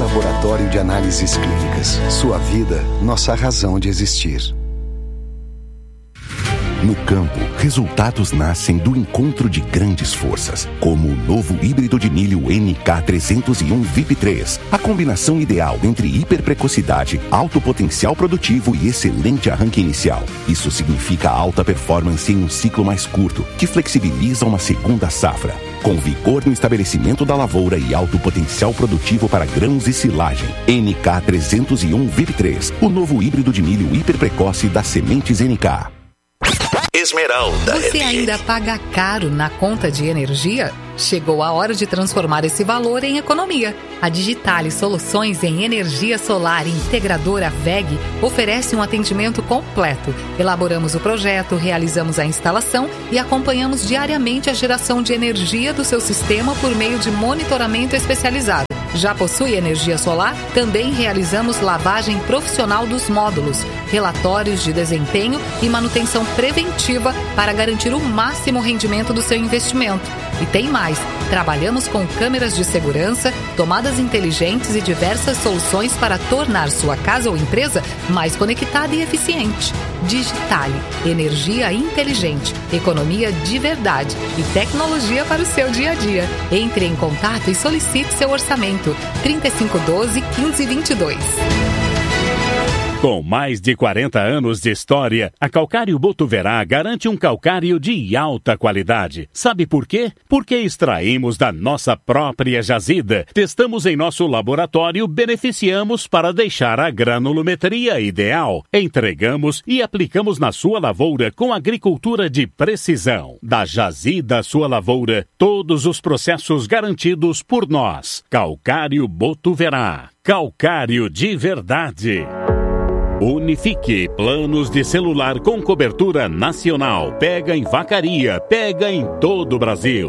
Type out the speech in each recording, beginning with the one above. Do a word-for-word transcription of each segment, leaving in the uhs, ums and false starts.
Laboratório de Análises Clínicas. Sua vida, nossa razão de existir. No campo, resultados nascem do encontro de grandes forças, como o novo híbrido de milho N K trezentos e um V I P três. A combinação ideal entre hiperprecocidade, alto potencial produtivo e excelente arranque inicial. Isso significa alta performance em um ciclo mais curto, que flexibiliza uma segunda safra. Com vigor no estabelecimento da lavoura e alto potencial produtivo para grãos e silagem. N K trezentos e um V I P três, o novo híbrido de milho hiperprecoce das sementes N K. Esmeralda. Você ainda paga caro na conta de energia? Chegou a hora de transformar esse valor em economia. A Digitale Soluções em Energia Solar Integradora V E G oferece um atendimento completo. Elaboramos o projeto, realizamos a instalação e acompanhamos diariamente a geração de energia do seu sistema por meio de monitoramento especializado. Já possui energia solar? Também realizamos lavagem profissional dos módulos, relatórios de desempenho e manutenção preventiva para garantir o máximo rendimento do seu investimento. E tem mais, trabalhamos com câmeras de segurança, tomadas inteligentes e diversas soluções para tornar sua casa ou empresa mais conectada e eficiente. Digitale, energia inteligente, economia de verdade e tecnologia para o seu dia a dia. Entre em contato e solicite seu orçamento. trinta e cinco doze, quinze vinte e dois. Com mais de quarenta anos de história, a Calcário Botuverá garante um calcário de alta qualidade. Sabe por quê? Porque extraímos da nossa própria jazida, testamos em nosso laboratório, beneficiamos para deixar a granulometria ideal. Entregamos e aplicamos na sua lavoura com agricultura de precisão. Da jazida à sua lavoura, todos os processos garantidos por nós. Calcário Botuverá. Calcário de verdade. Unifique, planos de celular com cobertura nacional. Pega em Vacaria, pega em todo o Brasil.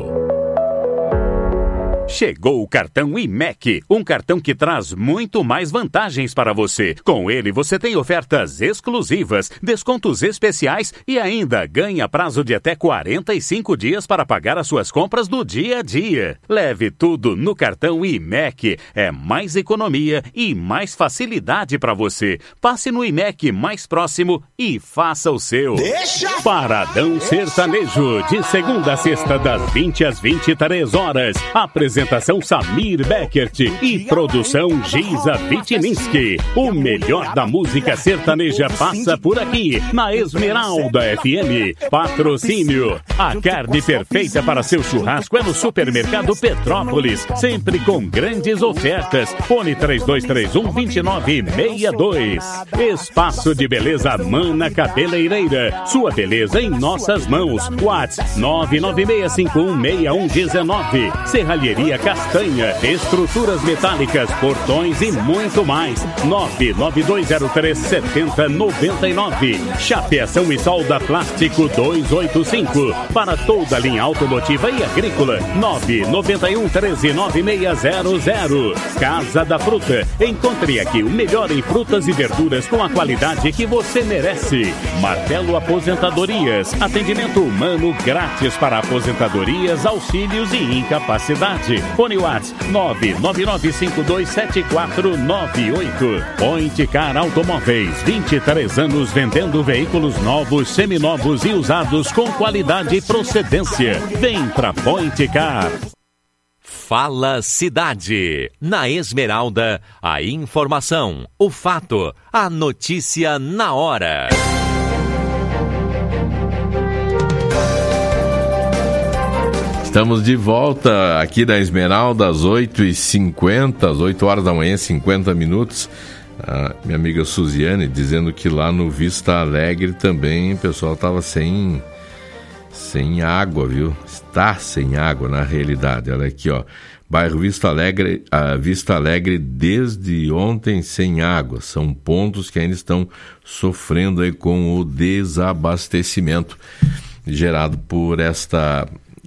Chegou o cartão I M E C, um cartão que traz muito mais vantagens para você. Com ele você tem ofertas exclusivas, descontos especiais e ainda ganha prazo de até quarenta e cinco dias para pagar as suas compras do dia a dia. Leve tudo no cartão I M E C. É mais economia e mais facilidade para você. Passe no I M E C mais próximo e faça o seu. Deixa Paradão Sertanejo, de segunda a sexta, das vinte às vinte e três horas. Apresentação Samir Beckert e produção Giza Vitininski. O melhor da música sertaneja passa por aqui, na Esmeralda F M. Patrocínio. A carne perfeita para seu churrasco é no Supermercado Petrópolis, sempre com grandes ofertas. Fone três dois três um, dois nove seis dois. Espaço de Beleza Mana Cabeleireira. Sua beleza em nossas mãos. WhatsApp nove nove seis cinco um seis um um nove. Serralheria Castanha, estruturas metálicas, portões e muito mais. nove nove dois zero três sete zero nove nove. Chapeação e solda plástico duzentos e oitenta e cinco. Para toda a linha automotiva e agrícola. nove nove um três nove seis zero zero. Casa da Fruta. Encontre aqui o melhor em frutas e verduras com a qualidade que você merece. Martelo Aposentadorias. Atendimento humano grátis para aposentadorias, auxílios e incapacidade. Fone WhatsApp nove nove nove cinco dois sete quatro nove oito. Point Car Automóveis, vinte e três anos vendendo veículos novos, seminovos e usados com qualidade e procedência. Vem pra Point Car. Fala Cidade. Na Esmeralda, a informação, o fato, a notícia na hora. Estamos de volta aqui da Esmeralda às oito e cinquenta, às oito horas da manhã, cinquenta minutos. A minha amiga Suziane dizendo que lá no Vista Alegre também o pessoal estava sem, sem água, viu? Está sem água na realidade. Olha aqui, ó. Bairro Vista Alegre, a Vista Alegre desde ontem sem água. São pontos que ainda estão sofrendo aí com o desabastecimento gerado por esta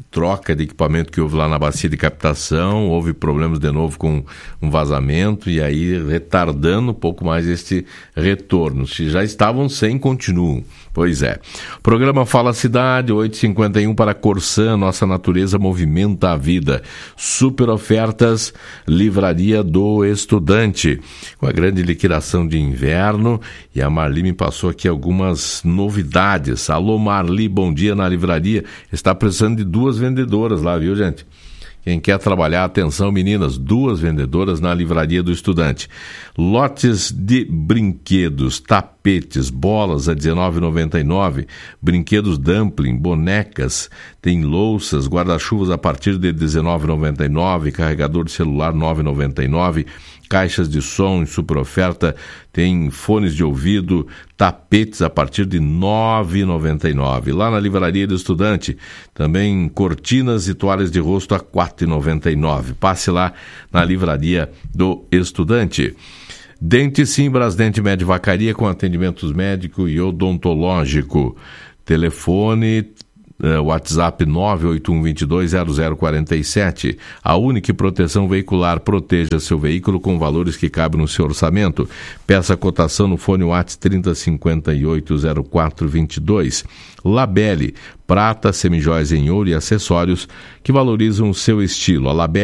troca de equipamento que houve lá na bacia de captação, houve problemas de novo com um vazamento e aí retardando um pouco mais este retorno. Se já estavam sem, continuam. Pois é. Programa Fala Cidade, oito e cinquenta e um para Corsã, nossa natureza movimenta a vida. Super ofertas, Livraria do Estudante, com a grande liquidação de inverno, e a Marli me passou aqui algumas novidades. Alô Marli, bom dia na livraria. Está precisando de duas vendedoras lá, viu, gente? Quem quer trabalhar, atenção meninas, duas vendedoras na Livraria do Estudante. Lotes de brinquedos, tapetes, bolas a dezenove reais e noventa e nove centavos, brinquedos dumpling, bonecas, tem louças, guarda-chuvas a partir de dezenove reais e noventa e nove centavos, carregador de celular nove reais e noventa e nove centavos, caixas de som em super oferta, tem fones de ouvido, tapetes a partir de nove reais e noventa e nove centavos. Lá na Livraria do Estudante, também cortinas e toalhas de rosto a quatro reais e noventa e nove centavos. Passe lá na Livraria do Estudante. Dente Sim, Brasdente Med Vacaria, com atendimentos médico e odontológico. Telefone... Uh, WhatsApp nove oito um dois dois zero zero quatro sete. A Única Proteção Veicular, proteja seu veículo com valores que cabem no seu orçamento. Peça cotação no fone WhatsApp trinta cinquenta e oito zero quatro vinte e dois. Labelle, prata, semijóias em ouro e acessórios que valorizam o seu estilo. A Labelle